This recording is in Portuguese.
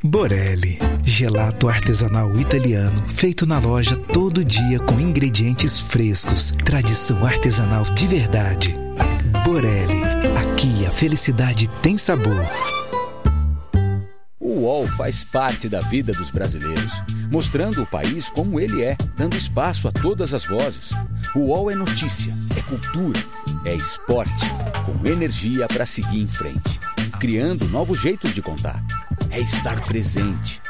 Borelli, gelato artesanal italiano, feito na loja todo dia com ingredientes frescos, tradição artesanal de verdade. Borelli, aqui a felicidade tem sabor. O UOL faz parte da vida dos brasileiros, mostrando o país como ele é, dando espaço a todas as vozes. O UOL é notícia, é cultura, é esporte, com energia para seguir em frente, criando novos jeitos de contar. É estar presente,